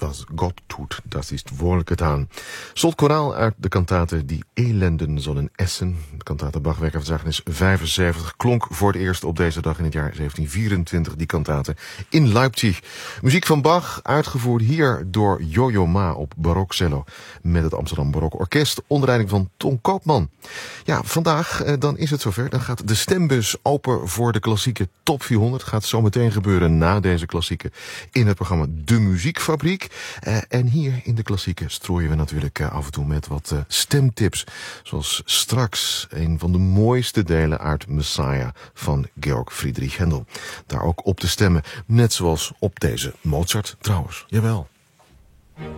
was Gott tut, das ist wohl getan. Slotkoraal uit de kantate Die Elenden zullen essen. De kantate Bachwerkerverzeichnis 75 klonk voor het eerst op deze dag in het jaar 1724, die kantate in Leipzig. Muziek van Bach, uitgevoerd hier door Yo-Yo Ma op barokcello met het Amsterdam Barok Orkest onder leiding van Ton Koopman. Ja, vandaag dan is het zover. Dan gaat de stembus open voor de klassieke Top 400. Gaat zo meteen gebeuren na deze klassieke in het programma De Muziekfabriek. En hier in de klassieke strooien we natuurlijk af en toe met wat stemtips. Zoals straks een van de mooiste delen uit Messiah van Georg Friedrich Händel. Daar ook op te stemmen. Net zoals op deze Mozart trouwens. Jawel.